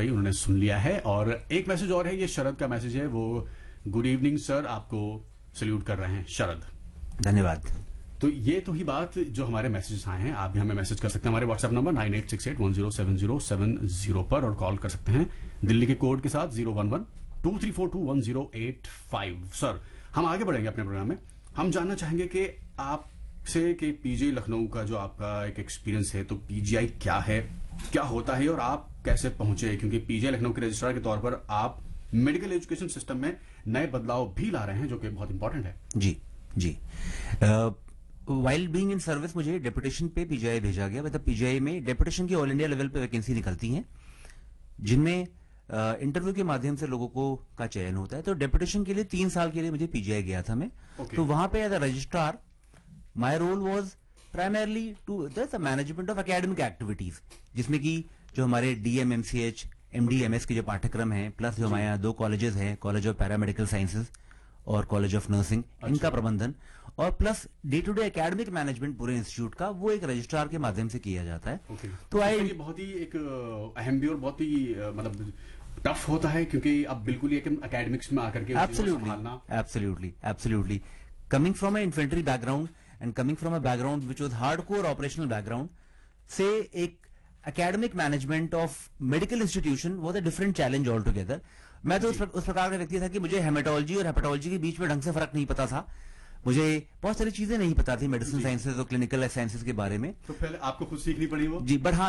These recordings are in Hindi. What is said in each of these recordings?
कही उन्होंने सुन लिया है। और एक मैसेज और है, ये शरद का मैसेज है, वो गुड इवनिंग सर, आपको सल्यूट कर रहे हैं शरद। धन्यवाद। तो ये तो ही बात जो हमारे मैसेजेस आए हैं, आप भी हमें मैसेज कर सकते हैं हमारे व्हाट्सएप नंबर 9868107070 पर, और कॉल कर सकते हैं दिल्ली के कोड के साथ 011-23421085। सर, हम आगे बढ़ेंगे अपने प्रोग्राम में। हम जानना चाहेंगे कि आपसे कि पीजीआई लखनऊ का जो आपका एक एक्सपीरियंस है, तो पीजीआई क्या है, क्या होता है और आप कैसे पहुंचे, क्योंकि पीजीआई लखनऊ के रजिस्ट्रार के तौर पर आप मेडिकल एजुकेशन सिस्टम में नए बदलाव भी ला रहे हैं, जो कि बहुत इंपॉर्टेंट है। जी जी। वाइल बीइंग इन सर्विस मुझे डेपुटेशन पे पीजीआई भेजा गया। मतलब पीजीआई में डेपुटेशन की ऑल इंडिया लेवल पे वैकेंसी निकलती हैं, जिनमें इंटरव्यू के माध्यम से लोगों को का चयन होता है। तो डेपुटेशन के लिए 3 साल के लिए मुझे पीजीआई गया था मैं। तो वहां पे as a registrar my role was primarily to the management of academic activities, जिसमें कि जो हमारे डीएमएमसीएच एमडीएमएस के जो पाठ्यक्रम हैं, प्लस जो हमारे यहाँ 2 कॉलेजेस हैं, कॉलेज ऑफ पैरामेडिकल साइंसेज और कॉलेज ऑफ नर्सिंग, इनका प्रबंधन, और plus day to day academic management पूरे इंस्टीट्यूट का, वो एक रजिस्ट्रार के माध्यम से किया जाता है। तो ये बहुत ही एक अहम भी और बहुत ही मतलब टफ होता है, क्योंकि अब बिल्कुल ही एकेडमिक्स में आकर के absolutely coming from A infantry background and coming from a background which was hardcore operational background से एक academic management of medical institution was a different challenge all together. मैं तो उस प्रकार का व्यक्ति था कि मुझे हेमेटोलॉजी और हेपेटोलॉजी के बीच में ढंग से फर्क नहीं पता था। मुझे बहुत सारी चीजें नहीं पता थी मेडिसिन साइंसेज और क्लिनिकल साइंसेज के बारे में। तो पहले आपको खुद सीखनी पड़ी वो? जी, बट हाँ,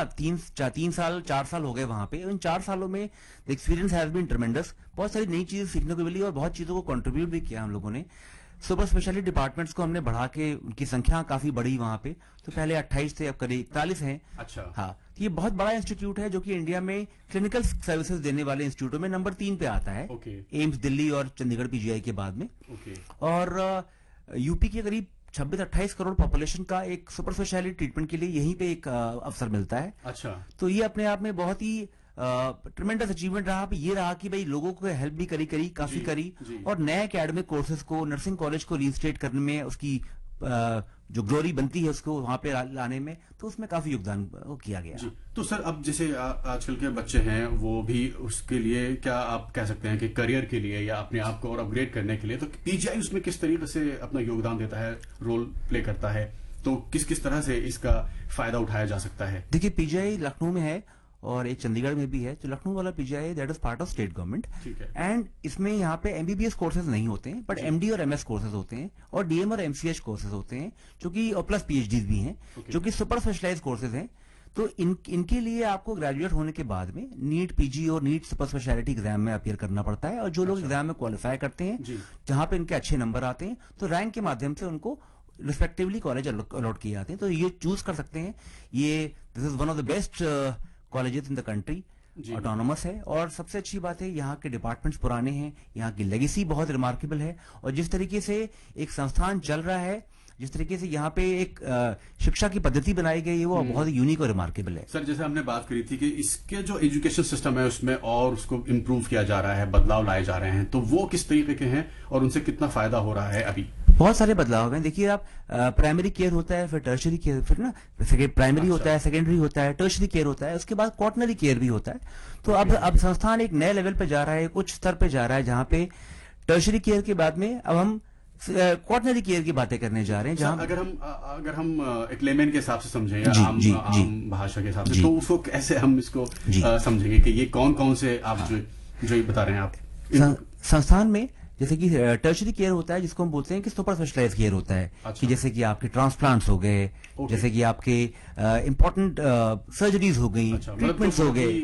4 साल हो गए वहां पे। इन 4 सालों में द एक्सपीरियंस हैज बीन ट्रेमेंडस। बहुत सारी नई चीजें सीखने को मिली और बहुत चीजों को कंट्रीब्यूट भी किया हम लोगों ने। सुपर स्पेशलिटी डिपार्टमेंट्स को हमने बढ़ा के, उनकी संख्या काफी बढ़ी वहां पे। तो पहले 28 थे, अब करीब 41 हैं। अच्छा। हाँ, ये बहुत बड़ा इंस्टीट्यूट है जो कि इंडिया में क्लिनिकल सर्विसेज देने वाले इंस्टीट्यूटों में नंबर 3 पे आता है। एम्स दिल्ली और चंडीगढ़ पीजीआई के बाद में। और यूपी के करीब 26-28 करोड़ पॉपुलेशन का एक सुपर स्पेशलिटी ट्रीटमेंट के लिए यहीं पे एक अवसर मिलता है। अच्छा। तो ये अपने आप में बहुत ही ट्रिमेंडस अचीवमेंट रहा। ये रहा कि भाई लोगों को हेल्प भी करी काफी करी, और नए एकेडमिक कोर्सेज को, नर्सिंग कॉलेज को रीइंस्टेट करने में, उसकी जो ग्लोरी बनती है उसको वहां पे लाने में, तो उसमें काफी योगदान किया गया। जी। तो सर, अब जैसे आजकल के बच्चे हैं, वो भी उसके लिए क्या आप कह सकते हैं कि करियर के लिए या अपने आप को और अपग्रेड करने के लिए, तो पीजीआई उसमें किस तरीके से अपना योगदान देता है, रोल प्ले करता है, तो किस किस तरह से इसका फायदा उठाया जा सकता है? देखिए, पीजीआई लखनऊ में है और एक चंडीगढ़ में भी है। तो लखनऊ वाला PGI that is part of state government, and इसमें यहाँ पे एमबीबीएस कोर्सेज नहीं होते हैं, बट एमडी और एमएस कोर्सेज होते हैं, और डीएम और एमसीएच कोर्सेज होते हैं, जो कि, और प्लस पीएचडी भी हैं, जो कि सुपर स्पेशलाइज्ड कोर्सेज हैं। तो इनके लिए आपको ग्रेजुएट होने के बाद में नीट पीजी और नीट सुपर स्पेशलिटी एग्जाम में अपीयर करना पड़ता है। और जो लोग एग्जाम में क्वालिफाई करते हैं, जहां पे इनके अच्छे नंबर आते हैं, तो रैंक के माध्यम से उनको रिस्पेक्टिवली कॉलेज अलॉट किए जाते हैं। तो ये चूज कर सकते हैं। ये this is one of the best colleges in the country, autonomous है, और सबसे अच्छी बात है यहाँ के डिपार्टमेंट्स पुराने हैं, यहाँ की लेगेसी बहुत रिमार्केबल है, और जिस तरीके से एक संस्थान चल रहा है, जिस तरीके से यहाँ पे एक शिक्षा की पद्धति बनाई गई है, वो बहुत यूनिक और रिमार्केबल है। सर, जैसे हमने बात करी थी कि इसके जो एजुकेशन सिस्टम है उसमें और उसको इम्प्रूव किया जा रहा है, बदलाव लाए जा रहे हैं, तो वो किस तरीके के हैं और उनसे कितना फायदा हो रहा है अभी? बहुत सारे बदलाव हैं। देखिए, आप प्राइमरी केयर होता है, फिर टर्शरी केयर, फिर ना प्राइमरी होता है, सेकेंडरी होता है, टर्शरी केयर होता है, उसके बाद क्वार्टनरी केयर भी होता है। तो अब संस्थान एक नए लेवल पे जा रहा है, उच्च स्तर पे जा रहा है, जहाँ पे टर्शरी केयर के बाद में अब हम क्वार्टनरी केयर की बातें करने जा रहे हैं। जहां अगर हम एक लेमैन के हिसाब से समझें या आम भाषा के हिसाब से, तो उसको कैसे हम इसको समझेंगे कि ये कौन कौन से आप जो बता रहे हैं आप संस्थान में, जैसे कि टर्शरी केयर होता है, जिसको हम बोलते हैं कि सुपर स्पेशलाइज केयर होता है। अच्छा। कि जैसे कि आपके ट्रांसप्लांट्स हो गए, जैसे कि आपके इंपॉर्टेंट सर्जरीज हो गई, ट्रीटमेंट्स हो गए,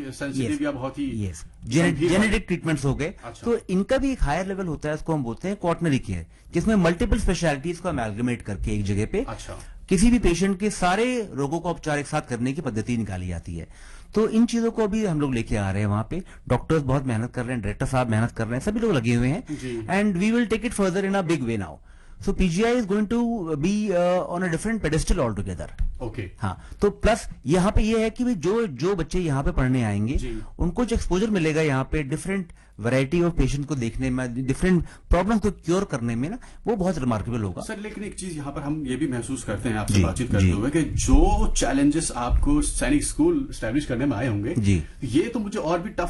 जेनेटिक ट्रीटमेंट्स हो गए। तो इनका भी एक हायर लेवल होता है, उसको हम बोलते हैं क्वार्टनरी केयर, जिसमें मल्टीपल स्पेशलिटीज को अमेलगमेट करके एक जगह पे किसी भी पेशेंट के सारे रोगों का उपचार एक साथ करने की पद्धति निकाली जाती है। तो इन चीजों को भी हम लोग लेके आ रहे हैं वहां पे। डॉक्टर्स बहुत मेहनत कर रहे हैं, डायरेक्टर साहब मेहनत कर रहे हैं, सभी लोग लगे हुए हैं, and we will take it further in a big way now. So PGI is going to be on a different pedestal all together. Okay. हाँ, तो प्लस यहाँ पे ये है कि जो बच्चे यहाँ पे पढ़ने आएंगे, उनको जो एक्सपोजर मिलेगा यहाँ पे डिफरेंट वैरायटी ऑफ पेशेंट को देखने में, डिफरेंट प्रॉब्लम को क्योर करने में ना, वो बहुत रिमार्केबल होगा। सर, लेकिन एक चीज यहाँ पर हम ये भी महसूस करते हैं आपसे बातचीत करते हुए कि जो चैलेंजेस आपको सैनिक स्कूल स्टैब्लिश करने में आए होंगे, ये तो मुझे और भी टफ